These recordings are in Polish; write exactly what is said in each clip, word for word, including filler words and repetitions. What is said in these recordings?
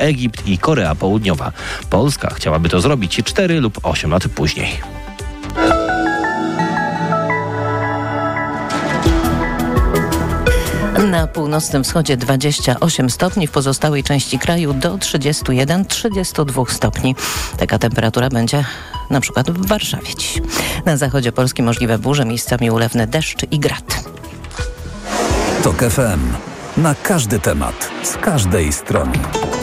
Egipt i Korea Południowa. Polska chciałaby to zrobić cztery lub osiem lat później. Na północnym wschodzie dwadzieścia osiem stopni, w pozostałej części kraju do trzydziestu jeden do trzydziestu dwóch stopni. Taka temperatura będzie na przykład w Warszawie dziś. Na zachodzie Polski możliwe burze, miejscami ulewny deszcz i grad. TOK F M. Na każdy temat, z każdej strony.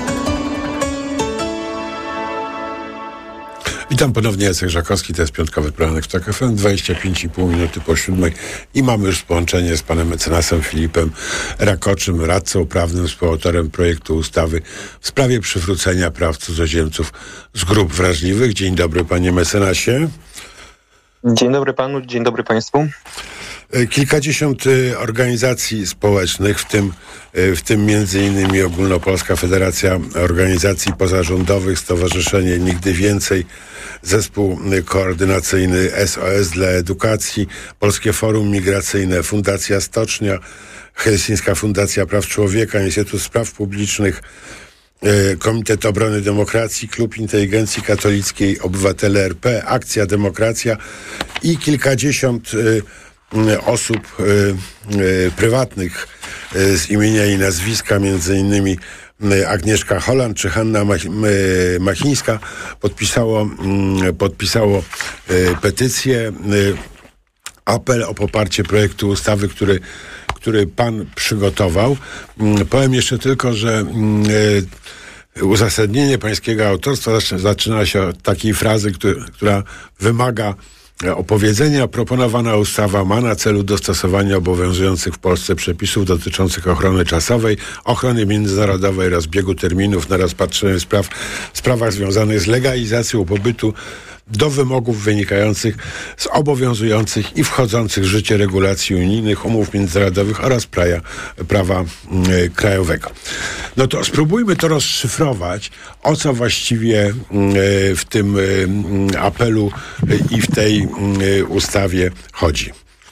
Witam ponownie, Jacek Żakowski, to jest piątkowy poranek w TOK F M, dwadzieścia pięć i pół minuty po siódmej i mamy już połączenie z panem mecenasem Filipem Rakoczym, radcą prawnym, współautorem projektu ustawy w sprawie przywrócenia praw cudzoziemców z grup wrażliwych. Dzień dobry, panie mecenasie. Dzień dobry panu, dzień dobry państwu. Kilkadziesiąt organizacji społecznych, w tym, w tym między innymi Ogólnopolska Federacja Organizacji Pozarządowych, Stowarzyszenie Nigdy Więcej, Zespół Koordynacyjny S O S dla Edukacji, Polskie Forum Migracyjne, Fundacja Stocznia, Helsińska Fundacja Praw Człowieka, Instytut Spraw Publicznych, Komitet Obrony Demokracji, Klub Inteligencji Katolickiej, Obywatele R P, Akcja Demokracja i kilkadziesiąt osób y, y, prywatnych y, z imienia i nazwiska, między innymi y, Agnieszka Holland czy Hanna Mach- y, Machińska podpisało, y, podpisało y, petycję, y, apel o poparcie projektu ustawy, który, który pan przygotował. Y, powiem jeszcze tylko, że y, uzasadnienie pańskiego autorstwa zaczyna się od takiej frazy, który, która wymaga opowiedzenia. Proponowana ustawa ma na celu dostosowanie obowiązujących w Polsce przepisów dotyczących ochrony czasowej, ochrony międzynarodowej oraz biegu terminów na rozpatrzenie spraw w sprawach związanych z legalizacją pobytu do wymogów wynikających z obowiązujących i wchodzących w życie regulacji unijnych, umów międzynarodowych oraz praja, prawa y, krajowego. No to spróbujmy to rozszyfrować, o co właściwie y, w tym y, apelu y, i w tej y, ustawie chodzi.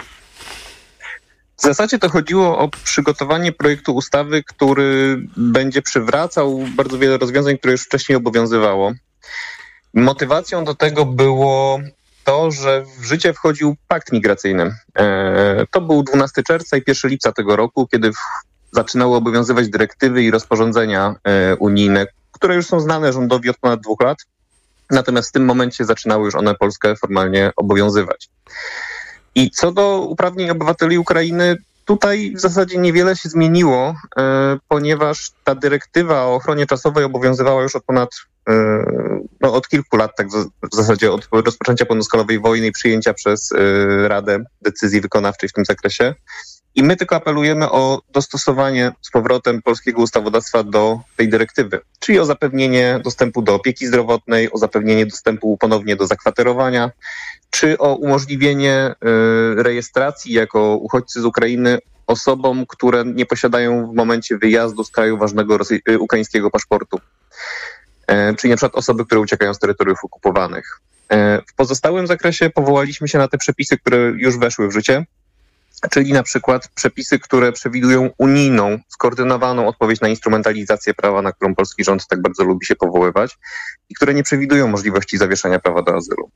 W zasadzie to chodziło o przygotowanie projektu ustawy, który będzie przywracał bardzo wiele rozwiązań, które już wcześniej obowiązywało. Motywacją do tego było to, że w życie wchodził pakt migracyjny. To był dwunastego czerwca i pierwszego lipca tego roku, kiedy zaczynały obowiązywać dyrektywy i rozporządzenia unijne, które już są znane rządowi od ponad dwóch lat. Natomiast w tym momencie zaczynały już one Polskę formalnie obowiązywać. I co do uprawnień obywateli Ukrainy, tutaj w zasadzie niewiele się zmieniło, ponieważ ta dyrektywa o ochronie czasowej obowiązywała już od ponad no, od kilku lat, tak w zasadzie od rozpoczęcia pełnoskalowej wojny i przyjęcia przez Radę decyzji wykonawczej w tym zakresie. I my tylko apelujemy o dostosowanie z powrotem polskiego ustawodawstwa do tej dyrektywy, czyli o zapewnienie dostępu do opieki zdrowotnej, o zapewnienie dostępu ponownie do zakwaterowania, czy o umożliwienie y, rejestracji jako uchodźcy z Ukrainy osobom, które nie posiadają w momencie wyjazdu z kraju ważnego rosy- y, ukraińskiego paszportu. Y, czyli na przykład osoby, które uciekają z terytoriów okupowanych. Y, w pozostałym zakresie powołaliśmy się na te przepisy, które już weszły w życie, czyli na przykład przepisy, które przewidują unijną, skoordynowaną odpowiedź na instrumentalizację prawa, na którą polski rząd tak bardzo lubi się powoływać i które nie przewidują możliwości zawieszania prawa do azylu.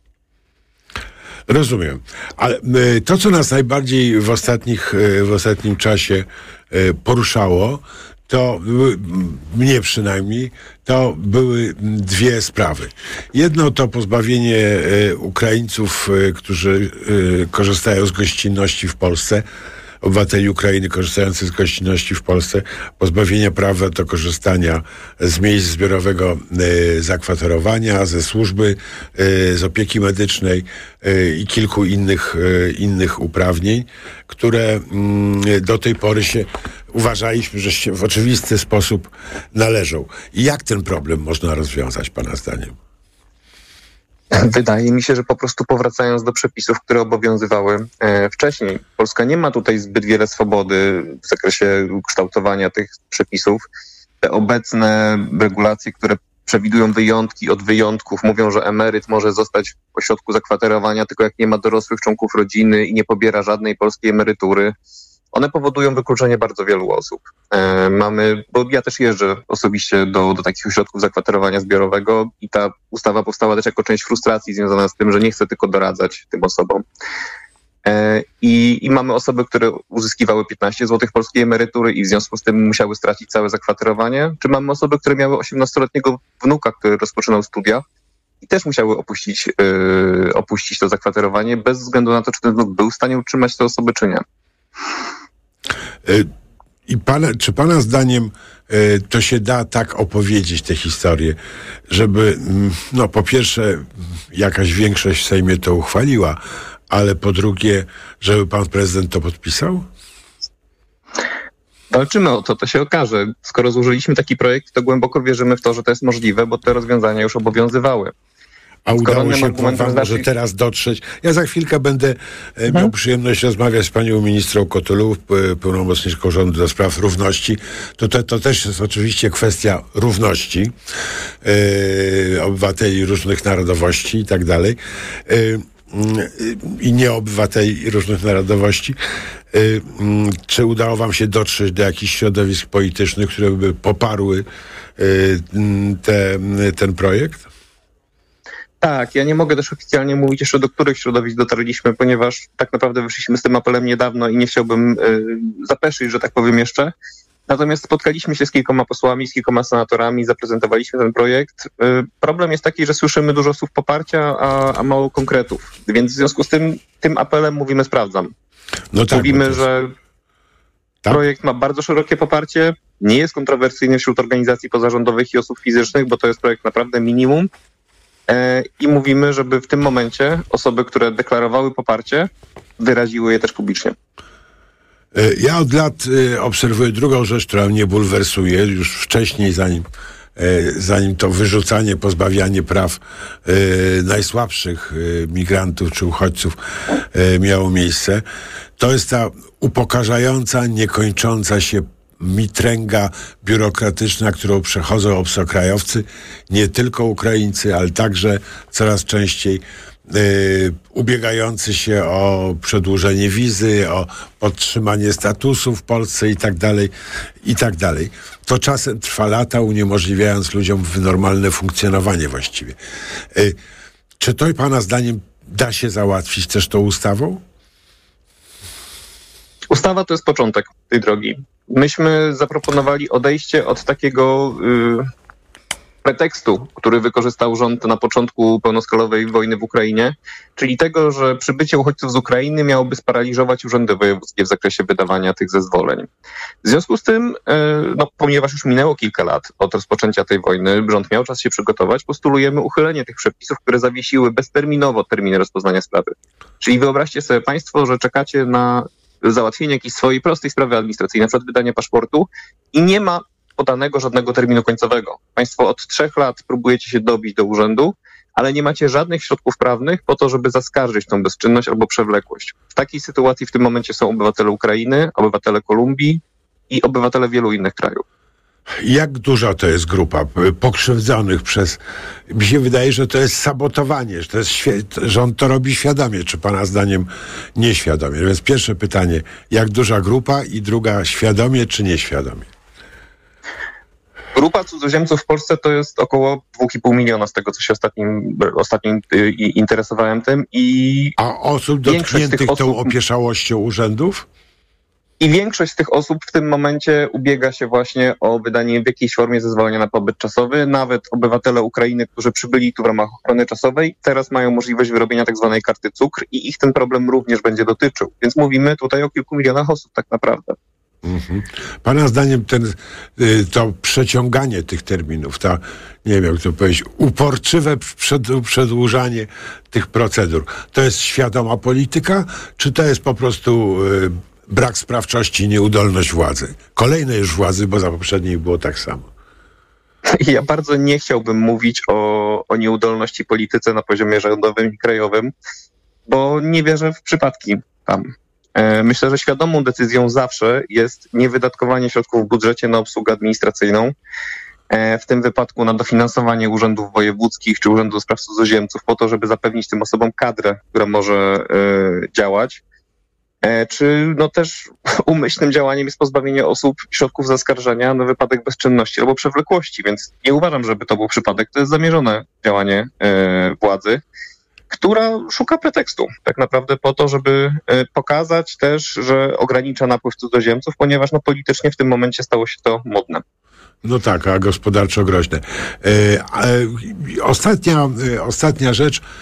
Rozumiem. Ale y, to, co nas najbardziej w ostatnich, y, w ostatnim czasie y, poruszało, to były, mnie przynajmniej, to były dwie sprawy. Jedno to pozbawienie y, Ukraińców, y, którzy y, korzystają z gościnności w Polsce, obywateli Ukrainy korzystających z gościnności w Polsce, pozbawienia prawa do korzystania z miejsc zbiorowego y, zakwaterowania, ze służby, y, z opieki medycznej y, i kilku innych, y, innych uprawnień, które y, do tej pory się uważaliśmy, że się w oczywisty sposób należą. I jak ten problem można rozwiązać, pana zdaniem? Wydaje mi się, że po prostu powracając do przepisów, które obowiązywały e, wcześniej. Polska nie ma tutaj zbyt wiele swobody w zakresie kształtowania tych przepisów. Te obecne regulacje, które przewidują wyjątki od wyjątków, mówią, że emeryt może zostać w ośrodku zakwaterowania tylko jak nie ma dorosłych członków rodziny i nie pobiera żadnej polskiej emerytury. one powodują wykluczenie bardzo wielu osób. E, mamy, bo ja też jeżdżę osobiście do, do takich ośrodków zakwaterowania zbiorowego i ta ustawa powstała też jako część frustracji związana z tym, że nie chcę tylko doradzać tym osobom. E, i, I mamy osoby, które uzyskiwały piętnaście złotych polskiej emerytury i w związku z tym musiały stracić całe zakwaterowanie, czy mamy osoby, które miały osiemnastoletniego wnuka, który rozpoczynał studia i też musiały opuścić, yy, opuścić to zakwaterowanie bez względu na to, czy ten wnuk był w stanie utrzymać te osoby, czy nie. I pana, czy pana zdaniem y, to się da tak opowiedzieć tę historię, żeby, no po pierwsze, jakaś większość w Sejmie to uchwaliła, ale po drugie, żeby pan prezydent to podpisał? Walczymy o to, to się okaże. Skoro złożyliśmy taki projekt, to głęboko wierzymy w to, że to jest możliwe, bo te rozwiązania już obowiązywały. A Skoro udało się wam znaczy... może teraz dotrzeć. Ja za chwilkę będę e, miał przyjemność rozmawiać z panią ministrą Kotulów, p- pełnomocniczką rządu do spraw równości. To, to, to też jest oczywiście kwestia równości e, obywateli różnych narodowości i tak dalej. E, i nie obywateli różnych narodowości. Y, czy udało wam się dotrzeć do jakichś środowisk politycznych, które by poparły y, te, ten projekt? Tak, ja nie mogę też oficjalnie mówić jeszcze, do których środowisk dotarliśmy, ponieważ tak naprawdę wyszliśmy z tym apelem niedawno i nie chciałbym y, zapeszyć, że tak powiem jeszcze. Natomiast spotkaliśmy się z kilkoma posłami, z kilkoma senatorami, zaprezentowaliśmy ten projekt. Problem jest taki, że słyszymy dużo słów poparcia, a, a mało konkretów. Więc w związku z tym, tym apelem mówimy sprawdzam. No tak, mówimy, jest... że tak? projekt ma bardzo szerokie poparcie, nie jest kontrowersyjny wśród organizacji pozarządowych i osób fizycznych, bo to jest projekt naprawdę minimum. I mówimy, żeby w tym momencie osoby, które deklarowały poparcie, wyraziły je też publicznie. Ja od lat obserwuję drugą rzecz, która mnie bulwersuje, już wcześniej, zanim, zanim to wyrzucanie, pozbawianie praw najsłabszych migrantów czy uchodźców miało miejsce. To jest ta upokarzająca, niekończąca się mitręga biurokratyczna, którą przechodzą obcokrajowcy, nie tylko Ukraińcy, ale także coraz częściej Yy, ubiegający się o przedłużenie wizy, o podtrzymanie statusu w Polsce i tak dalej, i tak dalej. To czasem trwa lata, uniemożliwiając ludziom normalne funkcjonowanie właściwie. Yy, czy to pana zdaniem da się załatwić też tą ustawą? Ustawa to jest początek tej drogi. Myśmy zaproponowali odejście od takiego yy... pretekstu, który wykorzystał rząd na początku pełnoskalowej wojny w Ukrainie, czyli tego, że przybycie uchodźców z Ukrainy miałoby sparaliżować urzędy wojewódzkie w zakresie wydawania tych zezwoleń. W związku z tym, no, ponieważ już minęło kilka lat od rozpoczęcia tej wojny, rząd miał czas się przygotować, postulujemy uchylenie tych przepisów, które zawiesiły bezterminowo terminy rozpoznania sprawy. Czyli wyobraźcie sobie państwo, że czekacie na załatwienie jakiejś swojej prostej sprawy administracyjnej, na przykład wydanie paszportu i nie ma podanego żadnego terminu końcowego. Państwo od trzech lat próbujecie się dobić do urzędu, ale nie macie żadnych środków prawnych po to, żeby zaskarżyć tą bezczynność albo przewlekłość. W takiej sytuacji w tym momencie są obywatele Ukrainy, obywatele Kolumbii i obywatele wielu innych krajów. Jak duża to jest grupa pokrzywdzonych przez... Mi się wydaje, że to jest sabotowanie, że to jest świ... rząd to robi świadomie, czy pana zdaniem nieświadomie. Więc pierwsze pytanie, jak duża grupa, i druga, świadomie czy nieświadomie? Grupa cudzoziemców w Polsce to jest około dwa i pół miliona, z tego co się ostatnim, ostatnio interesowałem tym. I A osób dotkniętych osób... tą opieszałością urzędów? I większość z tych osób w tym momencie ubiega się właśnie o wydanie w jakiejś formie zezwolenia na pobyt czasowy. Nawet obywatele Ukrainy, którzy przybyli tu w ramach ochrony czasowej, teraz mają możliwość wyrobienia tak zwanej karty cukr i ich ten problem również będzie dotyczył. Więc mówimy tutaj o kilku milionach osób tak naprawdę. Mhm. Pana zdaniem ten, to przeciąganie tych terminów, ta, nie wiem jak to powiedzieć, uporczywe przed, przedłużanie tych procedur, to jest świadoma polityka, czy to jest po prostu y, brak sprawczości i nieudolność władzy? Kolejnej już władzy, bo za poprzedniej było tak samo. Ja bardzo nie chciałbym mówić o, o nieudolności polityce na poziomie rządowym i krajowym, bo nie wierzę w przypadki tam. Myślę, że świadomą decyzją zawsze jest niewydatkowanie środków w budżecie na obsługę administracyjną, w tym wypadku na dofinansowanie urzędów wojewódzkich czy Urzędu do Spraw Cudzoziemców po to, żeby zapewnić tym osobom kadrę, która może działać. Czy no też umyślnym działaniem jest pozbawienie osób środków zaskarżenia na wypadek bezczynności albo przewlekłości, więc nie uważam, żeby to był przypadek. To jest zamierzone działanie e, władzy, która szuka pretekstu tak naprawdę po to, żeby e, pokazać też, że ogranicza napływ cudzoziemców, ponieważ no, politycznie w tym momencie stało się to modne. No tak, a gospodarczo groźne. E, e, ostatnia, e, ostatnia rzecz. E,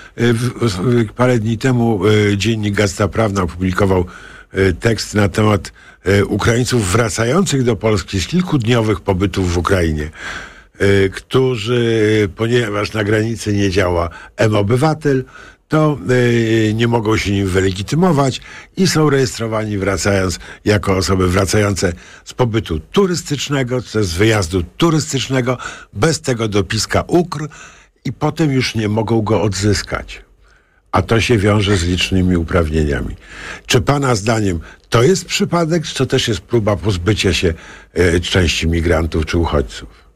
w, parę dni temu e, dziennik Gazeta Prawna opublikował e, tekst na temat e, Ukraińców wracających do Polski z kilkudniowych pobytów w Ukrainie, e, którzy, ponieważ na granicy nie działa M-Obywatel, to y, nie mogą się nim wylegitymować i są rejestrowani wracając jako osoby wracające z pobytu turystycznego, to jest z wyjazdu turystycznego, bez tego dopiska U K R i potem już nie mogą go odzyskać. A to się wiąże z licznymi uprawnieniami. Czy pana zdaniem to jest przypadek, czy to też jest próba pozbycia się y, części migrantów czy uchodźców?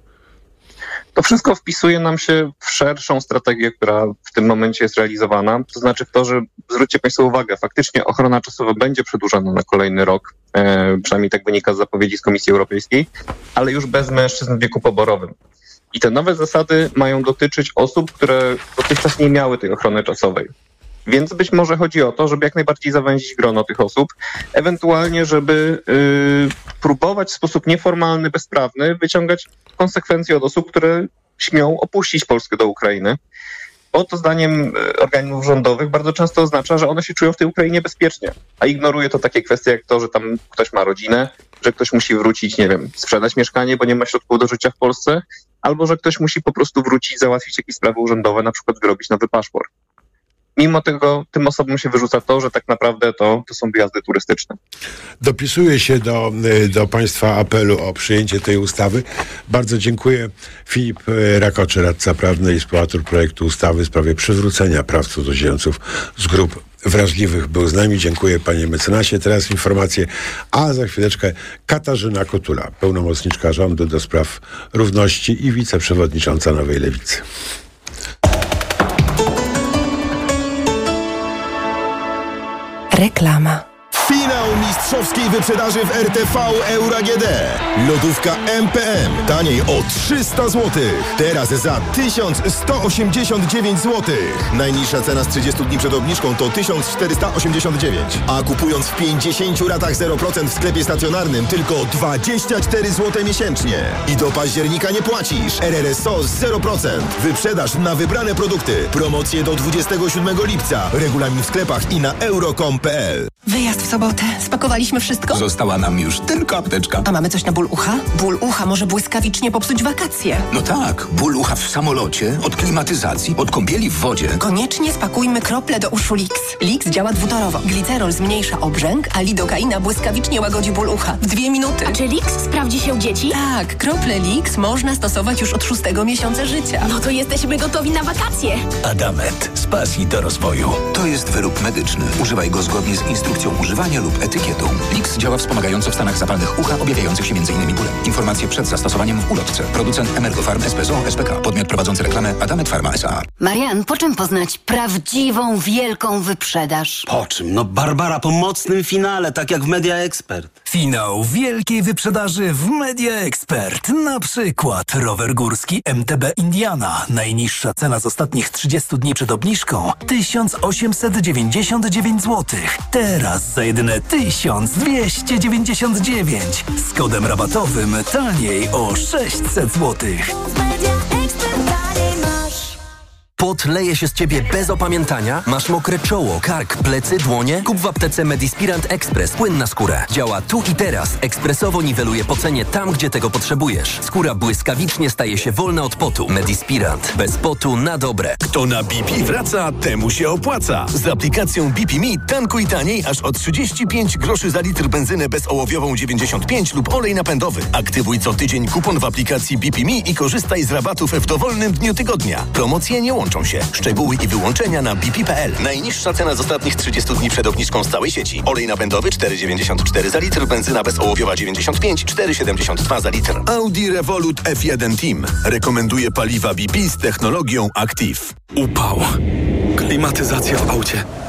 To wszystko wpisuje nam się w szerszą strategię, która w tym momencie jest realizowana. To znaczy w to, że zwróćcie Państwo uwagę, faktycznie ochrona czasowa będzie przedłużana na kolejny rok, e, przynajmniej tak wynika z zapowiedzi z Komisji Europejskiej, ale już bez mężczyzn w wieku poborowym. I te nowe zasady mają dotyczyć osób, które dotychczas nie miały tej ochrony czasowej. Więc być może chodzi o to, żeby jak najbardziej zawęzić grono tych osób, ewentualnie żeby yy, próbować w sposób nieformalny, bezprawny wyciągać konsekwencje od osób, które śmią opuścić Polskę do Ukrainy. Bo to zdaniem organów rządowych bardzo często oznacza, że one się czują w tej Ukrainie bezpiecznie, a ignoruje to takie kwestie jak to, że tam ktoś ma rodzinę, że ktoś musi wrócić, nie wiem, sprzedać mieszkanie, bo nie ma środków do życia w Polsce, albo że ktoś musi po prostu wrócić, załatwić jakieś sprawy urzędowe, na przykład wyrobić nowy paszport. Mimo tego tym osobom się wyrzuca to, że tak naprawdę to, to są wyjazdy turystyczne. Dopisuję się do, do Państwa apelu o przyjęcie tej ustawy. Bardzo dziękuję. Filip Rakoczy, radca prawny i współautor projektu ustawy w sprawie przywrócenia praw cudzoziemców z grup wrażliwych był z nami. Dziękuję panie mecenasie. Teraz informacje, a za chwileczkę Katarzyna Kotula, pełnomocniczka rządu do spraw równości i wiceprzewodnicząca Nowej Lewicy. Reklama. Finał mistrzowskiej wyprzedaży w R T V Euro A G D. Lodówka M P M. Taniej o trzysta złotych. Teraz za tysiąc sto osiemdziesiąt dziewięć złotych. Najniższa cena z trzydziestu dni przed obniżką to tysiąc czterysta osiemdziesiąt dziewięć. A kupując w pięćdziesięciu ratach zero procent w sklepie stacjonarnym tylko dwadzieścia cztery złote miesięcznie. I do października nie płacisz. R R S O z zero procent. Wyprzedaż na wybrane produkty. Promocje do dwudziestego siódmego lipca. Regulamin w sklepach i na euro kropka com kropka p l. Wyjazd w sobotę. Spakowaliśmy wszystko? Została nam już tylko apteczka. A mamy coś na ból ucha? Ból ucha może błyskawicznie popsuć wakacje. No tak, ból ucha w samolocie, od klimatyzacji, od kąpieli w wodzie. Koniecznie spakujmy krople do uszu Lix. Lix działa dwutorowo. Glicerol zmniejsza obrzęk, a lidokaina błyskawicznie łagodzi ból ucha. W dwie minuty. A czy Lix sprawdzi się u dzieci? Tak, krople Lix można stosować już od szóstego miesiąca życia. No to jesteśmy gotowi na wakacje. Adamant. Z pasji do rozwoju. To jest wyrób medyczny. Używaj go zgodnie z instrukcją używania lub etykietą. Lix działa wspomagająco w stanach zapalnych ucha objawiających się m.in. bólem. Informacje przed zastosowaniem w ulotce. Producent Emergofarm S P Z O S P K. Podmiot prowadzący reklamę Adamet Pharma S A. Marian, po czym poznać prawdziwą, wielką wyprzedaż? Po czym? No Barbara, po mocnym finale, tak jak w Media Expert. Finał wielkiej wyprzedaży w Media Expert. Na przykład rower górski M T B Indiana. Najniższa cena z ostatnich trzydziestu dni przed obniżką tysiąc osiemset dziewięćdziesiąt dziewięć złotych. Teraz za jedyne tysiąc dwieście dziewięćdziesiąt dziewięć. Z kodem rabatowym taniej o sześćset złotych. Pot leje się z ciebie bez opamiętania? Masz mokre czoło, kark, plecy, dłonie? Kup w aptece Medispirant Express płyn na skórę. Działa tu i teraz. Ekspresowo niweluje pocenie tam, gdzie tego potrzebujesz. Skóra błyskawicznie staje się wolna od potu. Medispirant. Bez potu na dobre. Kto na B P wraca, temu się opłaca. Z aplikacją B P Me tankuj taniej aż o trzydzieści pięć groszy za litr benzynę bezołowiową dziewięćdziesiąt pięć lub olej napędowy. Aktywuj co tydzień kupon w aplikacji B P Me i korzystaj z rabatów w dowolnym dniu tygodnia. Promocje nie łączą się. Szczegóły i wyłączenia na b p kropka p l. Najniższa cena z ostatnich trzydziestu dni przed obniżką z całej sieci. Olej napędowy cztery dziewięćdziesiąt cztery za litr, benzyna bezołowiowa dziewięćdziesiąt pięć, cztery siedemdziesiąt dwa za litr. Audi Revolut F jeden Team rekomenduje paliwa B P z technologią Active. Upał. Klimatyzacja w aucie.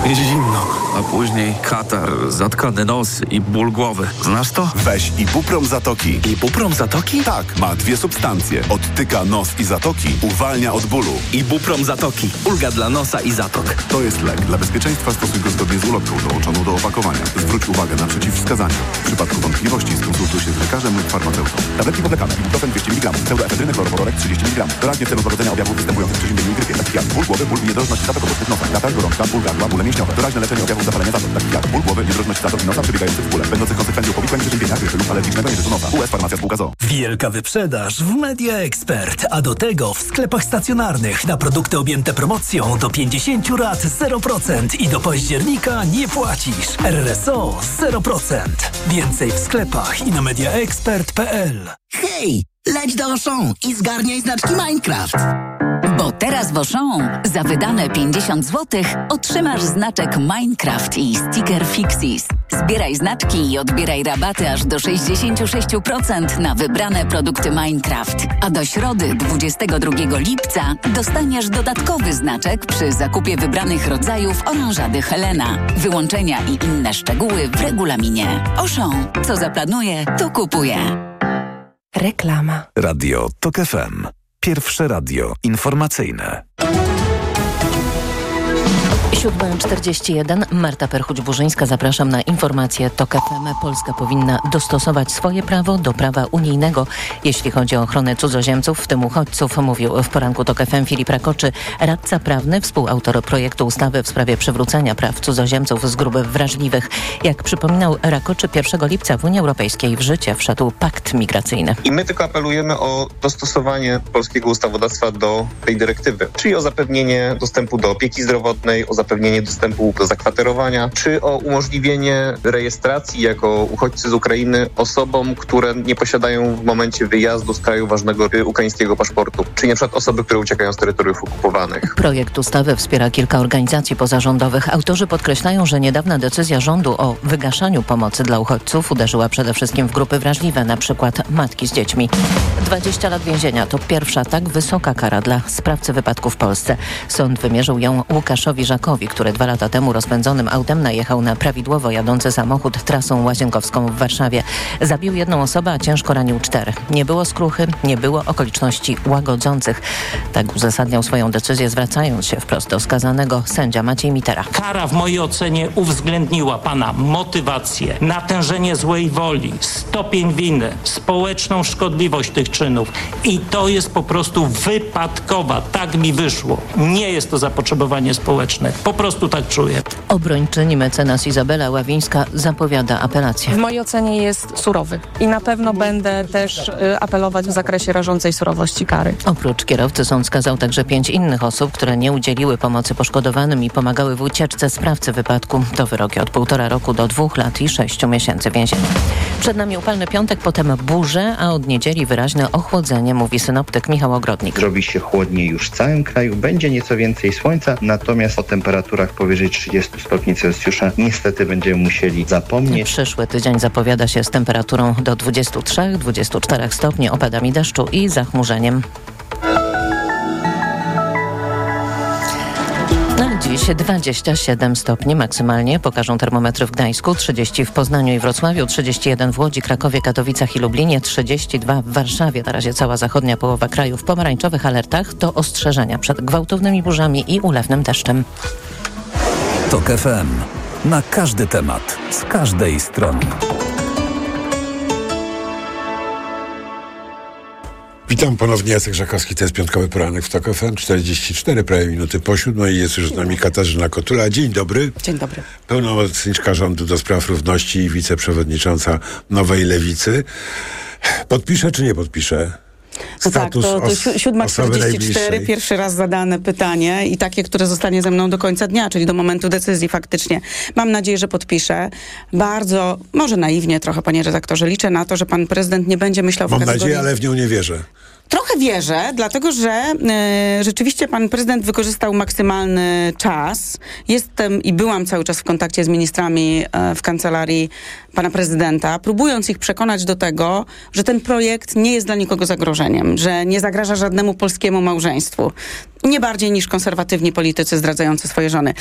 zimno, a później katar, zatkany nos i ból głowy. Znasz to? Weź Ibuprom Zatoki. Ibuprom Zatoki? Tak, ma dwie substancje. Odtyka nos i zatoki, uwalnia od bólu. Ibuprom Zatoki. Ulga dla nosa i zatok. To jest lek. Dla bezpieczeństwa stosuj go zgodnie z ulotką dołączoną do opakowania. Zwróć uwagę na przeciwwskazania. W przypadku wątpliwości skonsultuj się z lekarzem lub farmaceutą. Tabletki powlekane. Ibuprofen dwieście miligramów. Pseudoefedryny, chlorowodorek trzydzieści miligramów. Doraźnie w celu złagodzenia objawów występujących przy ziębieniu i grypie. Takich jak ból głowy, ból i niedrożność zatok obecnych nosa. Katar, gorączka, ból gardła, bóle mięśniowe. Doraźne leczenie objawów zapalenia zatok. Takich jak ból głowy, niedrożność zatok i nosa przebiegających w bóle. Będących konsekwencją powikłań przeziębienia, grypy lub alergicznego nieżytu nosa. U S Farmacja Spółka z o o. Wielka wyprzedaż w Media Expert, a do tego w sklepach stacjonarnych na produkty objęte promocją do pięćdziesiąt lat zero procent i do października nie płacisz. R S O zero procent. Więcej w sklepach i na mediaexpert kropka p l. Hej, leć do Auchan i zgarniaj znaczki Minecraft. Bo teraz w Auchan za wydane pięćdziesiąt złotych otrzymasz znaczek Minecraft i sticker Fixis. Zbieraj znaczki i odbieraj rabaty aż do sześćdziesiąt sześć procent na wybrane produkty Minecraft. A do środy dwudziestego drugiego lipca dostaniesz dodatkowy znaczek przy zakupie wybranych rodzajów oranżady Helena. Wyłączenia i inne szczegóły w regulaminie. Auchan. Co zaplanuje, to kupuje. Reklama. Radio Tok F M. Pierwsze radio informacyjne. siódma czterdzieści jeden. Marta Perchuć-Burzyńska. Zapraszam na informacje Tok F M. Polska powinna dostosować swoje prawo do prawa unijnego, jeśli chodzi o ochronę cudzoziemców, w tym uchodźców, mówił w poranku Tok F M Filip Rakoczy, radca prawny, współautor projektu ustawy w sprawie przywrócenia praw cudzoziemców z grup wrażliwych. Jak przypominał Rakoczy, pierwszego lipca w Unii Europejskiej w życie wszedł pakt migracyjny. I my tylko apelujemy o dostosowanie polskiego ustawodawstwa do tej dyrektywy, czyli o zapewnienie dostępu do opieki zdrowotnej, o zapewnienie dostępu do zakwaterowania, czy o umożliwienie rejestracji jako uchodźcy z Ukrainy osobom, które nie posiadają w momencie wyjazdu z kraju ważnego ukraińskiego paszportu, czyli na przykład osoby, które uciekają z terytoriów okupowanych. Projekt ustawy wspiera kilka organizacji pozarządowych. Autorzy podkreślają, że niedawna decyzja rządu o wygaszaniu pomocy dla uchodźców uderzyła przede wszystkim w grupy wrażliwe, na przykład matki z dziećmi. dwadzieścia lat więzienia to pierwsza tak wysoka kara dla sprawcy wypadku w Polsce. Sąd wymierzył ją Łukaszowi Żakowi, który dwa lata temu rozpędzonym autem najechał na prawidłowo jadący samochód trasą łazienkowską w Warszawie. Zabił jedną osobę, a ciężko ranił cztery. Nie było skruchy, nie było okoliczności łagodzących. Tak uzasadniał swoją decyzję, zwracając się wprost do skazanego sędzia Maciej Mitera. Kara w mojej ocenie uwzględniła pana motywację, natężenie złej woli, stopień winy, społeczną szkodliwość tych czynów i to jest po prostu wypadkowa. Tak mi wyszło. Nie jest to zapotrzebowanie społeczne. Po prostu tak czuję. Obrończyni mecenas Izabela Ławińska zapowiada apelację. W mojej ocenie jest surowy i na pewno będę też y, apelować w zakresie rażącej surowości kary. Oprócz kierowcy sąd skazał także pięć innych osób, które nie udzieliły pomocy poszkodowanym i pomagały w ucieczce sprawcy wypadku. To wyroki od półtora roku do dwóch lat i sześciu miesięcy więzienia. Przed nami upalny piątek, potem burze, a od niedzieli wyraźne ochłodzenie, mówi synoptyk Michał Ogrodnik. Zrobi się chłodniej już w całym kraju, będzie nieco więcej słońca, natomiast o temperaturach powyżej trzydziestu stopni Celsjusza niestety będziemy musieli zapomnieć. Przyszły tydzień zapowiada się z temperaturą do dwudziestu trzech do dwudziestu czterech stopni, opadami deszczu i zachmurzeniem. Dziś dwadzieścia siedem stopni maksymalnie pokażą termometry w Gdańsku, trzydzieści w Poznaniu i Wrocławiu, trzydzieści jeden w Łodzi, Krakowie, Katowicach i Lublinie, trzydzieści dwa w Warszawie. Na razie cała zachodnia połowa kraju w pomarańczowych alertach to ostrzeżenia przed gwałtownymi burzami i ulewnym deszczem. Tok F M. Na każdy temat, z każdej strony. Witam ponownie, Jacek Żakowski, to jest piątkowy poranek w Tok F M, czterdzieści cztery prawie minuty po siódmej. Jest już z nami Katarzyna Kotula. Dzień dobry. Dzień dobry. Pełnomocniczka rządu do spraw równości i wiceprzewodnicząca Nowej Lewicy. Podpisze czy nie podpisze? No tak, to, to siódma czterdzieści cztery, pierwszy raz zadane pytanie i takie, które zostanie ze mną do końca dnia, czyli do momentu decyzji faktycznie. Mam nadzieję, że podpiszę. Bardzo, może naiwnie trochę, panie redaktorze, liczę na to, że pan prezydent nie będzie myślał w Mam kategorii... nadzieję, ale w nią nie wierzę. Trochę wierzę, dlatego że e, rzeczywiście pan prezydent wykorzystał maksymalny czas. Jestem i byłam cały czas w kontakcie z ministrami e, w kancelarii pana prezydenta, próbując ich przekonać do tego, że ten projekt nie jest dla nikogo zagrożeniem, że nie zagraża żadnemu polskiemu małżeństwu. Nie bardziej niż konserwatywni politycy zdradzający swoje żony.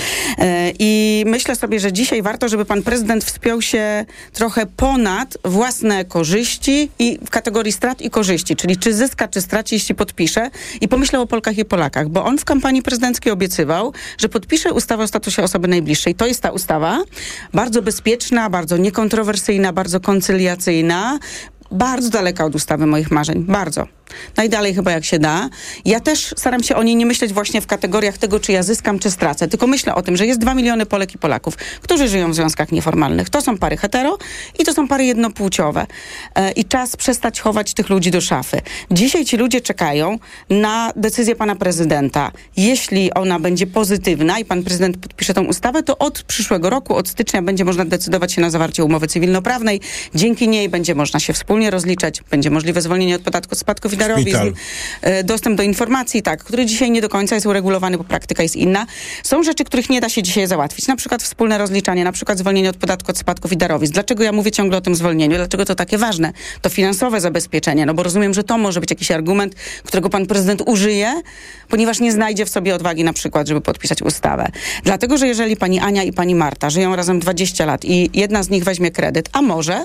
I myślę sobie, że dzisiaj warto, żeby pan prezydent wspiął się trochę ponad własne korzyści i w kategorii strat i korzyści, czyli czy zyska, czy straci, jeśli podpisze, i pomyślał o Polkach i Polakach, bo on w kampanii prezydenckiej obiecywał, że podpisze ustawę o statusie osoby najbliższej. To jest ta ustawa, bardzo bezpieczna, bardzo niekontrowersyjna, bardzo koncyliacyjna, bardzo daleka od ustawy moich marzeń. Bardzo. Najdalej chyba jak się da. Ja też staram się o niej nie myśleć właśnie w kategoriach tego, czy ja zyskam, czy stracę, tylko myślę o tym, że jest dwa miliony Polek i Polaków, którzy żyją w związkach nieformalnych. To są pary hetero i to są pary jednopłciowe. E, I czas przestać chować tych ludzi do szafy. Dzisiaj ci ludzie czekają na decyzję pana prezydenta. Jeśli ona będzie pozytywna i pan prezydent podpisze tą ustawę, to od przyszłego roku, od stycznia będzie można decydować się na zawarcie umowy cywilnoprawnej. Dzięki niej będzie można się wspólnie rozliczać, będzie możliwe zwolnienie od podatku od spadków i darowizn, dostęp do informacji, tak, który dzisiaj nie do końca jest uregulowany, bo praktyka jest inna. Są rzeczy, których nie da się dzisiaj załatwić. Na przykład wspólne rozliczanie, na przykład zwolnienie od podatku od spadków i darowizn. Dlaczego ja mówię ciągle o tym zwolnieniu? Dlaczego to takie ważne? To finansowe zabezpieczenie, no bo rozumiem, że to może być jakiś argument, którego pan prezydent użyje, ponieważ nie znajdzie w sobie odwagi na przykład, żeby podpisać ustawę. Dlatego, że jeżeli pani Ania i pani Marta żyją razem dwadzieścia lat i jedna z nich weźmie kredyt, a może,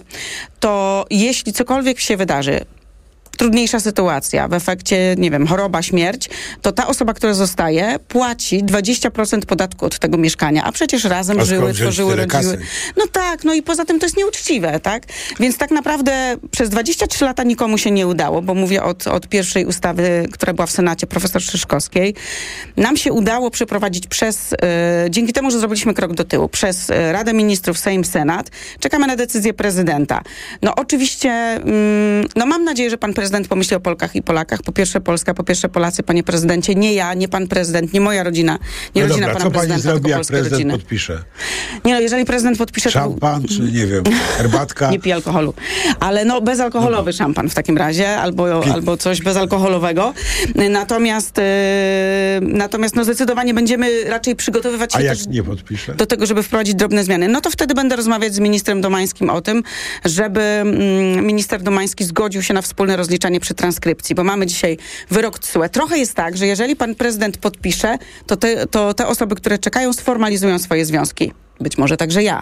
to jeśli cokolwiek się wydarzy, trudniejsza sytuacja, w efekcie, nie wiem, choroba, śmierć, to ta osoba, która zostaje, płaci dwadzieścia procent podatku od tego mieszkania, a przecież razem a żyły, tworzyły, rodziły. No tak, no i poza tym to jest nieuczciwe, tak? Więc tak naprawdę przez dwadzieścia trzy lata nikomu się nie udało, bo mówię od, od pierwszej ustawy, która była w Senacie, profesor Szyszkowskiej. Nam się udało przeprowadzić przez, yy, dzięki temu, że zrobiliśmy krok do tyłu, przez yy, Radę Ministrów, Sejm, Senat. Czekamy na decyzję prezydenta. No oczywiście, yy, no mam nadzieję, że pan prezydent Prezydent pomyśli o Polkach i Polakach. Po pierwsze Polska, po pierwsze Polacy, panie prezydencie. Nie ja, nie pan prezydent, nie moja rodzina, nie no rodzina dobra, pana co pani prezydenta, zrobi, jak polskie prezydent rodziny. podpisze? Nie no, jeżeli prezydent podpisze... Szampan, to... czy nie wiem, herbatka? Nie pije alkoholu. Ale no bezalkoholowy no. szampan w takim razie, albo, albo coś bezalkoholowego. Natomiast, yy, natomiast no zdecydowanie będziemy raczej przygotowywać się A jak też nie podpisze? do tego, żeby wprowadzić drobne zmiany. No to wtedy będę rozmawiać z ministrem Domańskim o tym, żeby mm, minister Domański zgodził się na wspólne rozliczanie przy transkrypcji, bo mamy dzisiaj wyrok T S U E. Trochę jest tak, że jeżeli pan prezydent podpisze, to te, to te osoby, które czekają, sformalizują swoje związki. Być może także ja.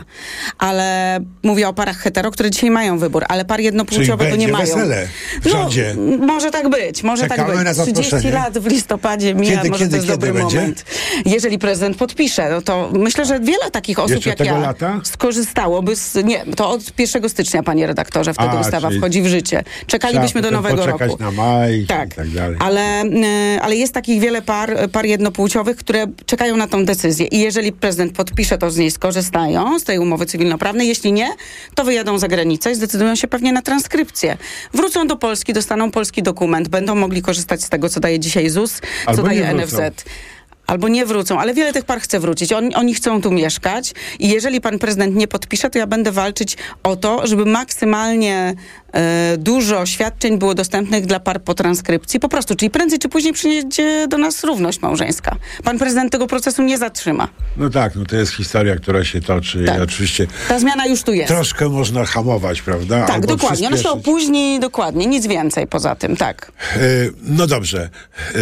Ale mówię o parach hetero, które dzisiaj mają wybór, ale par jednopłciowe to nie mają. Wesele w rządzie. No, może tak być, może Czekamy tak być. Na trzydzieści lat w listopadzie mija, kiedy, może kiedy, to jest kiedy dobry będzie? moment. Jeżeli prezydent podpisze, no to myślę, że wiele takich osób Jeszcze jak tego ja lata? skorzystałoby z... Nie, to od pierwszego stycznia, panie redaktorze, wtedy A, ustawa czyli wchodzi w życie. Czekalibyśmy do nowego roku. Poczekać na maj tak. i tak dalej. Ale, ale jest takich wiele par, par jednopłciowych, które czekają na tą decyzję. I jeżeli prezydent podpisze, to z niej skorzystają, tej umowy cywilnoprawnej. Jeśli nie, to wyjadą za granicę i zdecydują się pewnie na transkrypcję. Wrócą do Polski, dostaną polski dokument, będą mogli korzystać z tego, co daje dzisiaj Z U S, Albo co daje nie N F Z. Albo nie wrócą, ale wiele tych par chce wrócić. Oni, oni chcą tu mieszkać i jeżeli pan prezydent nie podpisze, to ja będę walczyć o to, żeby maksymalnie e, dużo świadczeń było dostępnych dla par po transkrypcji. Po prostu, czyli prędzej czy później przyjdzie do nas równość małżeńska. Pan prezydent tego procesu nie zatrzyma. No tak, no to jest historia, która się toczy. Tak. I oczywiście ta zmiana już tu jest. Troszkę można hamować, prawda? Tak, Albo dokładnie. Ona się opóźni, dokładnie. Nic więcej poza tym, tak. E, no dobrze. E,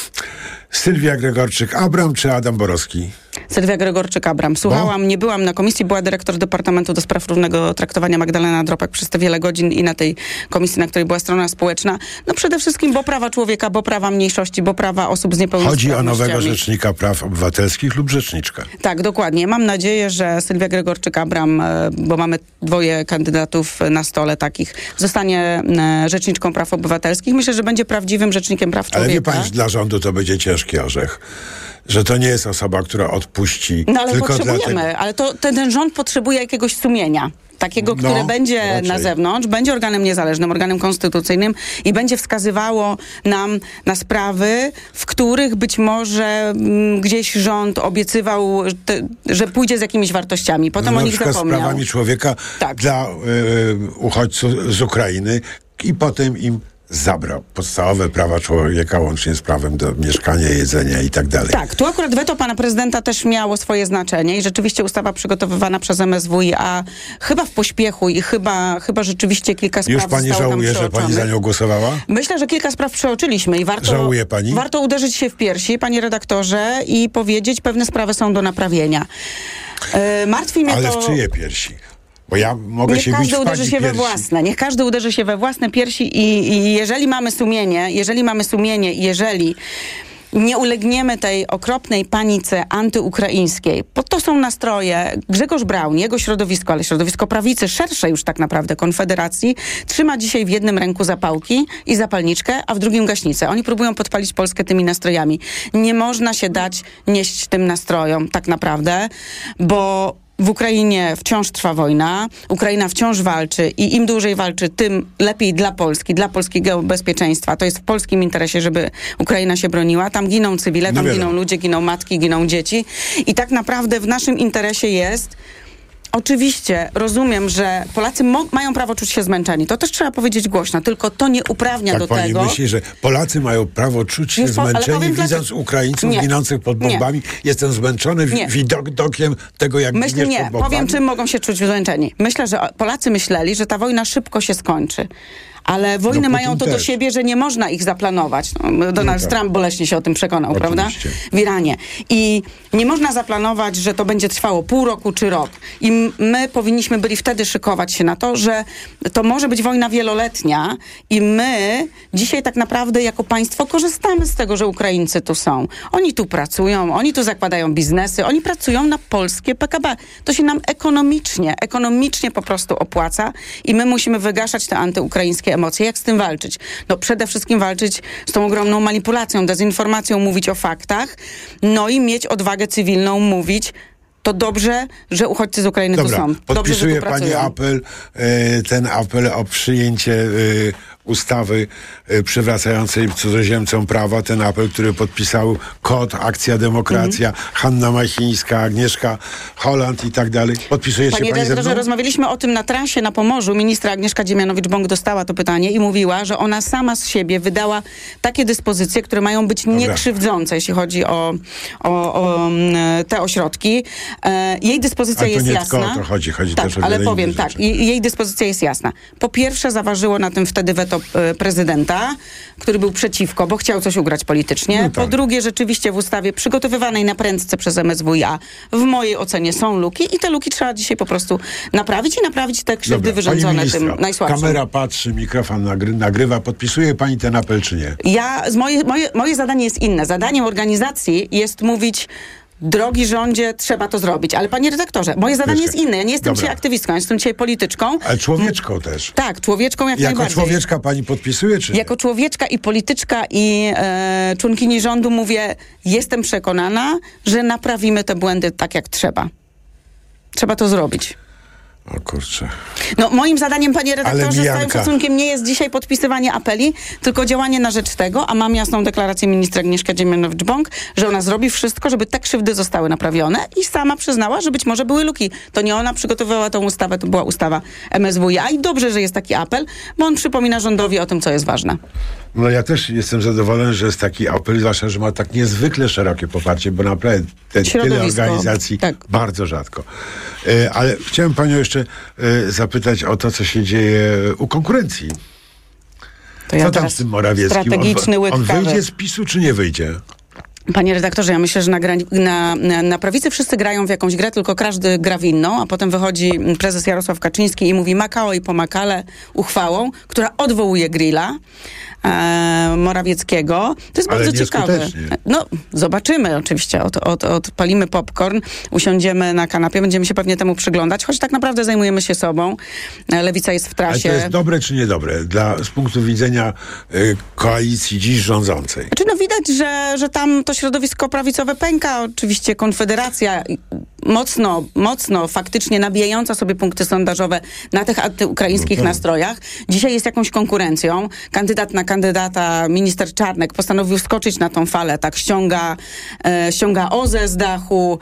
Sylwia Gregorczyk-Abram czy Adam Borowski? Sylwia Gregorczyk-Abram. Słuchałam, Bo? nie byłam na komisji, była dyrektor Departamentu do Spraw Równego Traktowania Magdalena Dropek przez te wiele godzin i na tej komisji, na której była strona społeczna. No przede wszystkim, bo prawa człowieka, bo prawa mniejszości, bo prawa osób z niepełnosprawnościami. Chodzi o nowego Rzecznika Praw Obywatelskich lub Rzeczniczka. Tak, dokładnie. Mam nadzieję, że Sylwia Gregorczyk-Abram, bo mamy dwoje kandydatów na stole takich, zostanie Rzeczniczką Praw Obywatelskich. Myślę, że będzie prawdziwym Rzecznikiem Praw Człowieka. Ale wie pan, że dla rządu to będzie ciężki orzech. Że to nie jest osoba, która odpuści. No ale tylko potrzebujemy, dlatego... ale to ten, ten rząd potrzebuje jakiegoś sumienia. Takiego, które no, będzie raczej. na zewnątrz, będzie organem niezależnym, organem konstytucyjnym i będzie wskazywało nam na sprawy, w których być może m, gdzieś rząd obiecywał, te, że pójdzie z jakimiś wartościami. Potem no, o nich zapomniał. Na przykład sprawami człowieka tak. dla y, uchodźców z Ukrainy i potem im zabrał podstawowe prawa człowieka, łącznie z prawem do mieszkania, jedzenia i tak dalej. Tak, tu akurat weto pana prezydenta też miało swoje znaczenie i rzeczywiście ustawa przygotowywana przez M S W i A chyba w pośpiechu i chyba, chyba rzeczywiście kilka spraw Już pani zostało żałuje, że pani za nią głosowała? Myślę, że kilka spraw przeoczyliśmy i warto, Żałuje pani? warto uderzyć się w piersi, panie redaktorze, i powiedzieć, pewne sprawy są do naprawienia. Yy, martwi mnie Ale to... w czyje piersi? Bo ja mogę Niech się bić każdy w uderzy pani się we piersi. własne. Niech każdy uderzy się we własne piersi i, i jeżeli mamy sumienie, jeżeli mamy sumienie i jeżeli nie ulegniemy tej okropnej panice antyukraińskiej, bo to są nastroje. Grzegorz Braun, jego środowisko, ale środowisko prawicy, szersze już tak naprawdę, Konfederacji, trzyma dzisiaj w jednym ręku zapałki i zapalniczkę, a w drugim gaśnicę. Oni próbują podpalić Polskę tymi nastrojami. Nie można się dać nieść tym nastrojom tak naprawdę, bo w Ukrainie wciąż trwa wojna, Ukraina wciąż walczy i im dłużej walczy, tym lepiej dla Polski, dla polskiego bezpieczeństwa. To jest w polskim interesie, żeby Ukraina się broniła. Tam giną cywile, tam giną ludzie, giną matki, giną dzieci. I tak naprawdę w naszym interesie jest... Oczywiście rozumiem, że Polacy mo- mają prawo czuć się zmęczeni. To też trzeba powiedzieć głośno, tylko to nie uprawnia tak do pani tego... myśli, że Polacy mają prawo czuć się Już po- ale zmęczeni, powiem widząc dlaczego- Ukraińców Nie. ginących pod Nie. bombami? Jestem zmęczony Nie. widokiem tego, jak Myślę, giniesz nie. pod bombami. Powiem, czym mogą się czuć zmęczeni. Myślę, że Polacy myśleli, że ta wojna szybko się skończy. Ale wojny No, mają to Putin do też. siebie, że nie można ich zaplanować. No, Donald No tak. Trump boleśnie się o tym przekonał, Oczywiście. prawda? W Iranie. I nie można zaplanować, że to będzie trwało pół roku czy rok. I m- my powinniśmy byli wtedy szykować się na to, że to może być wojna wieloletnia i my dzisiaj tak naprawdę jako państwo korzystamy z tego, że Ukraińcy tu są. Oni tu pracują, oni tu zakładają biznesy, oni pracują na polskie P K B. To się nam ekonomicznie, ekonomicznie po prostu opłaca i my musimy wygaszać te antyukraińskie emocje. Jak z tym walczyć? No przede wszystkim walczyć z tą ogromną manipulacją, dezinformacją, mówić o faktach, no i mieć odwagę cywilną, mówić, to dobrze, że uchodźcy z Ukrainy Dobra, tu są. Dobrze, podpisuje że tu pani pracują. apel, e, ten apel o przyjęcie e, ustawy e, przywracającej cudzoziemcom prawa, ten apel, który podpisał KOT, Akcja Demokracja, mhm. Hanna Machińska, Agnieszka Holland i tak dalej. Podpisujecie Panie pani ze redaktorze, mną? rozmawialiśmy o tym na trasie na Pomorzu. Ministra Agnieszka Dziemianowicz-Bąk dostała to pytanie i mówiła, że ona sama z siebie wydała takie dyspozycje, które mają być niekrzywdzące, jeśli chodzi o, o, o te ośrodki. E, jej dyspozycja Ale to jest nie jasna. tylko o to chodzi, chodzi tak, też o ale wiele powiem innych tak, rzeczy. jej, jej dyspozycja jest jasna. Po pierwsze zaważyło na tym wtedy weto e, prezydenta, który był przeciwko, bo chciał coś ugrać politycznie. No tak. Po drugie, rzeczywiście w ustawie przygotowywanej na prędce przez M S W i A w mojej ocenie są luki i te luki trzeba dzisiaj po prostu naprawić i naprawić te krzywdy Dobra, wyrządzone pani tym ministro, najsłabszym. kamera patrzy, mikrofon nagry, nagrywa. Podpisuje pani ten apel, czy nie? Ja, z moje, moje, moje zadanie jest inne. Zadaniem organizacji jest mówić: drogi rządzie, trzeba to zrobić. Ale panie redaktorze, moje zadanie Wiesz, jest inne. Ja nie jestem dobra. dzisiaj aktywistką, ja jestem dzisiaj polityczką. Ale człowieczką też. Tak, człowieczką jak Jako najbardziej. człowieczka pani podpisuje, czy nie? Jako człowieczka i polityczka i e, członkini rządu mówię, jestem przekonana, że naprawimy te błędy tak jak trzeba. Trzeba to zrobić. O kurczę. No moim zadaniem, panie redaktorze, z całym mijanka. szacunkiem nie jest dzisiaj podpisywanie apeli, tylko działanie na rzecz tego, a mam jasną deklarację ministra Agnieszka Dziemianowicz-Bąk, że ona zrobi wszystko, żeby te krzywdy zostały naprawione i sama przyznała, że być może były luki. To nie ona przygotowywała tą ustawę, to była ustawa M S W i A i dobrze, że jest taki apel, bo on przypomina rządowi o tym, co jest ważne. No ja też jestem zadowolony, że jest taki apel, zwłaszcza, że ma tak niezwykle szerokie poparcie, bo naprawdę te, tyle organizacji tak. bardzo rzadko. E, ale chciałem panią jeszcze e, zapytać o to, co się dzieje u konkurencji. To ja co tam teraz z tym Morawieckim? strategiczny On, łyk on kawy. wyjdzie z PiSu, czy nie wyjdzie? Panie redaktorze, ja myślę, że na, gra, na, na, na prawicy wszyscy grają w jakąś grę, tylko każdy gra w inną, a potem wychodzi prezes Jarosław Kaczyński i mówi Makao i pomakale uchwałą, która odwołuje grilla e, Morawieckiego. To jest Ale bardzo ciekawe. nieskutecznie. No, zobaczymy oczywiście. Od, od, odpalimy popcorn, usiądziemy na kanapie, będziemy się pewnie temu przyglądać, choć tak naprawdę zajmujemy się sobą. Lewica jest w Ale trasie. to jest dobre, czy niedobre dla, z punktu widzenia y, koalicji dziś rządzącej? Znaczy, no widać, że, że tam to środowisko prawicowe pęka. Oczywiście Konfederacja mocno, mocno faktycznie nabijająca sobie punkty sondażowe na tych antyukraińskich no nastrojach, dzisiaj jest jakąś konkurencją. Kandydat na kandydata, minister Czarnek, postanowił skoczyć na tą falę, tak ściąga, e, ściąga O Z E z dachu.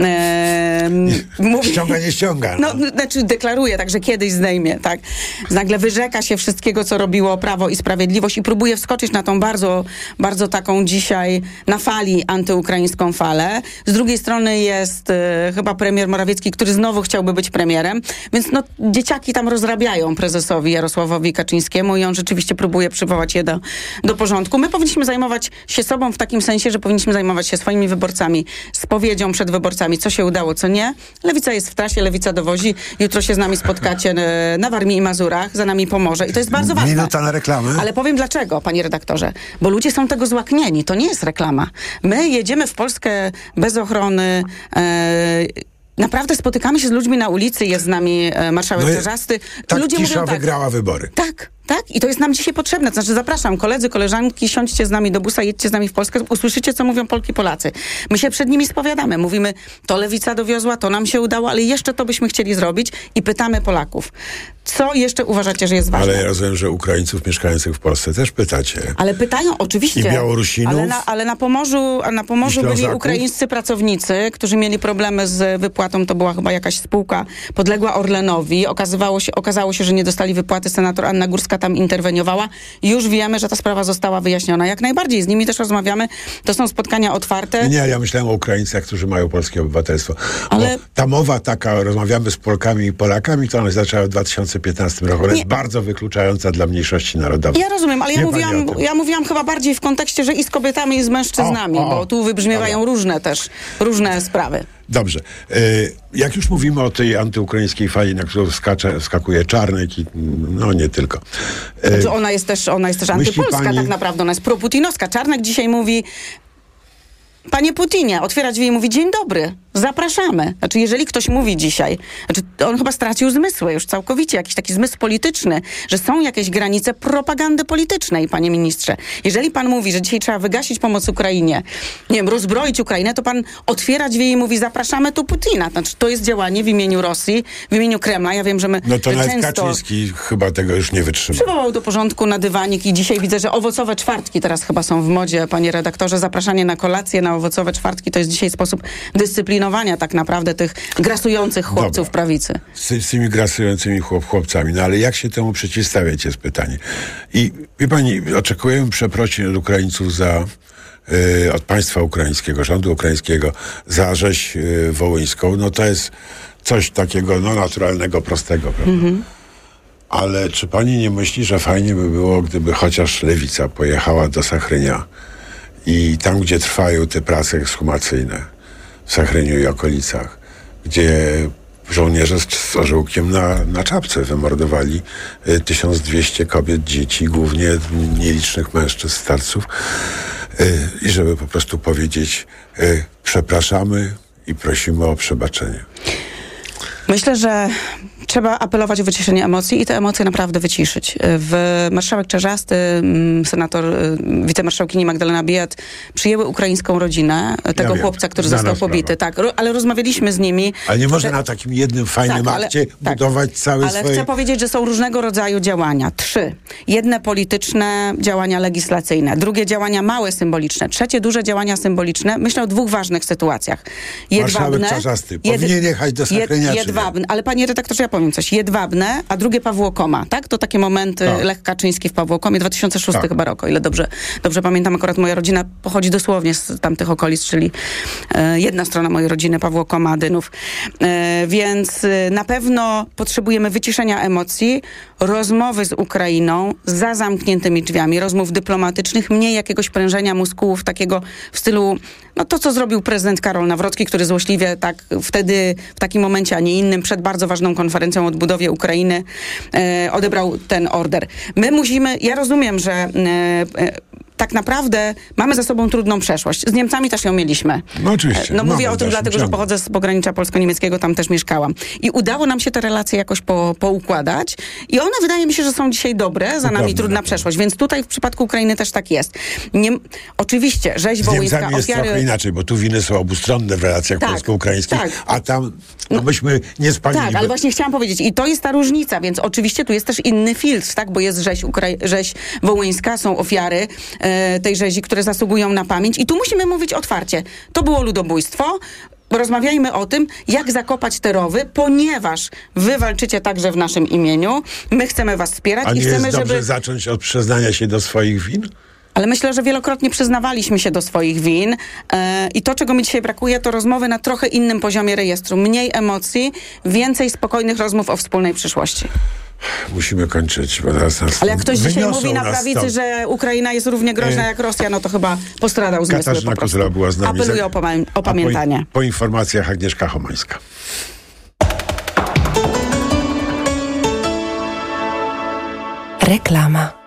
E, mówi, ściąga, nie ściąga. No. no, znaczy deklaruje, tak, że kiedyś zdejmie, tak. Nagle wyrzeka się wszystkiego, co robiło Prawo i Sprawiedliwość i próbuje wskoczyć na tą bardzo, bardzo taką dzisiaj na fali antyukraińską falę. Z drugiej strony jest e, chyba premier Morawiecki, który znowu chciałby być premierem, więc no dzieciaki tam rozrabiają prezesowi Jarosławowi Kaczyńskiemu i on rzeczywiście próbuje przywołać je do, do porządku. My powinniśmy zajmować się sobą w takim sensie, że powinniśmy zajmować się swoimi wyborcami, spowiedzią przed wyborcami, co się udało, co nie. Lewica jest w trasie, Lewica dowozi. Jutro się z nami spotkacie na Warmii i Mazurach, za nami pomoże i to jest bardzo ważne. Minuta na reklamę. Ale powiem dlaczego, panie redaktorze, bo ludzie są tego złaknieni, to nie jest reklama. My jedziemy w Polskę bez ochrony, e, naprawdę spotykamy się z ludźmi na ulicy, jest z nami e, marszałek no Czarzasty. Tak, ludzie Kisza mówią tak, wygrała wybory. Tak, tak. I to jest nam dzisiaj potrzebne. To znaczy zapraszam, koledzy, koleżanki, siądźcie z nami do busa, jedźcie z nami w Polskę, usłyszycie, co mówią Polki, Polacy. My się przed nimi spowiadamy. Mówimy, to Lewica dowiozła, to nam się udało, ale jeszcze to byśmy chcieli zrobić i pytamy Polaków. Co jeszcze uważacie, że jest ważne? Ale ja rozumiem, że Ukraińców mieszkających w Polsce też pytacie. Ale pytają, oczywiście. I Białorusinów. Ale na, ale na Pomorzu, na Pomorzu byli ukraińscy pracownicy, którzy mieli problemy z wypłatą. To była chyba jakaś spółka podległa Orlenowi. Okazywało się, okazało się, że nie dostali wypłaty. Senator Anna Górska tam interweniowała. Już wiemy, że ta sprawa została wyjaśniona. Jak najbardziej. Z nimi też rozmawiamy. To są spotkania otwarte. Nie, ja myślałem o Ukraińcach, którzy mają polskie obywatelstwo. Ale bo ta mowa taka, rozmawiamy z Polkami i Polakami, to one zaczęła w dwa tysiące piętnastym roku. Ona jest bardzo wykluczająca dla mniejszości narodowych. Ja rozumiem, ale ja mówiłam, ja mówiłam chyba bardziej w kontekście, że i z kobietami, i z mężczyznami, o, o, bo tu wybrzmiewają dobra. różne też, różne sprawy. Dobrze. Jak już mówimy o tej antyukraińskiej fali, na którą skacze, skakuje Czarnek i no nie tylko. Znaczy ona jest też, ona jest też antypolska pani... tak naprawdę, ona jest proputinowska. Czarnek dzisiaj mówi: panie Putinie, otwiera drzwi i mówi: dzień dobry, zapraszamy. Znaczy, jeżeli ktoś mówi dzisiaj, znaczy on chyba stracił zmysły już całkowicie, jakiś taki zmysł polityczny, że są jakieś granice propagandy politycznej, panie ministrze. Jeżeli pan mówi, że dzisiaj trzeba wygasić pomoc Ukrainie, nie wiem, rozbroić Ukrainę, to pan otwiera drzwi i mówi: zapraszamy tu Putina. Znaczy, to jest działanie w imieniu Rosji, w imieniu Kremla. Ja wiem, że my No to nawet często... Kaczyński chyba tego już nie wytrzyma. Przywołał do porządku na dywanik i dzisiaj widzę, że owocowe czwartki teraz chyba są w modzie, panie redaktorze. Zapraszanie na kolację, na owocowe czwartki to jest dzisiaj sposób dyscyplinowania tak naprawdę tych grasujących chłopców Dobra. prawicy. Z, z tymi grasującymi chłop, chłopcami. No ale jak się temu przeciwstawiać, jest pytanie. I wie pani, oczekujemy przeprosin od Ukraińców za y, od państwa ukraińskiego, rządu ukraińskiego za rzeź y, wołyńską. No to jest coś takiego no, naturalnego, prostego, prawda? Mm-hmm. Ale czy pani nie myśli, że fajnie by było, gdyby chociaż Lewica pojechała do Sachrynia i tam, gdzie trwają te prace ekshumacyjne, w Sachryniu i okolicach, gdzie żołnierze z, z orzełkiem na, na czapce wymordowali y, tysiąc dwieście kobiet, dzieci, głównie nielicznych mężczyzn, starców, y, i żeby po prostu powiedzieć: y, przepraszamy i prosimy o przebaczenie. Myślę, że trzeba apelować o wyciszenie emocji i te emocje naprawdę wyciszyć. W marszałek Czarzasty, senator, wicemarszałkini Magdalena Biejat przyjęły ukraińską rodzinę tego ja chłopca, który został pobity. Tak, ale rozmawialiśmy z nimi. Ale nie może że... na takim jednym fajnym tak, akcie ale, budować tak, całe ale swoje... chcę powiedzieć, że są różnego rodzaju działania. Trzy. Jedne polityczne działania legislacyjne. Drugie działania małe, symboliczne. Trzecie duże działania symboliczne. Myślę o dwóch ważnych sytuacjach. Jedwabne, marszałek Czarzasty powinien jed... jechać do Sachrynia, jed... Jedwabne, ale panie redaktorze, ja powiem coś. Jedwabne, a drugie Pawłokoma, tak? To takie momenty, tak. Lech Kaczyński w Pawłokomie, dwa tysiące szósty tak. chyba rok, o ile dobrze, dobrze pamiętam. Akurat moja rodzina pochodzi dosłownie z tamtych okolic, czyli e, jedna strona mojej rodziny, Pawłokoma, Dynów. E, więc e, na pewno potrzebujemy wyciszenia emocji, rozmowy z Ukrainą za zamkniętymi drzwiami, rozmów dyplomatycznych, mniej jakiegoś prężenia muskułów, takiego w stylu, no to, co zrobił prezydent Karol Nawrocki, który złośliwie tak wtedy, w takim momencie, a nie innym, przed bardzo ważną konferencją o odbudowie Ukrainy e, odebrał ten order. My musimy, ja rozumiem, że e, tak naprawdę mamy za sobą trudną przeszłość. Z Niemcami też ją mieliśmy. No oczywiście. No mówię no, o tym dlatego, ciągu. że pochodzę z pogranicza polsko-niemieckiego, tam też mieszkałam. I udało nam się te relacje jakoś po, poukładać i one wydaje mi się, że są dzisiaj dobre, za nami trudna przeszłość, więc tutaj w przypadku Ukrainy też tak jest. Nie, oczywiście, rzeź wołyńska, ofiary... jest trochę inaczej, bo tu winy są obustronne w relacjach tak, polsko-ukraińskich, tak. a tam no, myśmy nie spalili. Tak, ale właśnie chciałam powiedzieć, i to jest ta różnica, więc oczywiście tu jest też inny filtr, tak, bo jest rzeź, Ukra- rzeź wołyńska, są ofiary e, tej rzezi, które zasługują na pamięć i tu musimy mówić otwarcie. To było ludobójstwo. Rozmawiajmy o tym, jak zakopać te rowy, ponieważ wy walczycie także w naszym imieniu. My chcemy was wspierać. A nie i chcemy, jest dobrze żeby... zacząć od przyznania się do swoich win? Ale myślę, że wielokrotnie przyznawaliśmy się do swoich win e, i to, czego mi dzisiaj brakuje, to rozmowy na trochę innym poziomie rejestru. Mniej emocji, więcej spokojnych rozmów o wspólnej przyszłości. Musimy kończyć, bo zaraz nas Ale jak ktoś dzisiaj mówi na prawicy, stąd. że Ukraina jest równie groźna e... jak Rosja, no to chyba postradał zmysły Katarzyna po prostu. Kozula była z nami. Apeluję o, pamię- o pamiętanie. Po, po informacjach Agnieszka Chomańska. Reklama.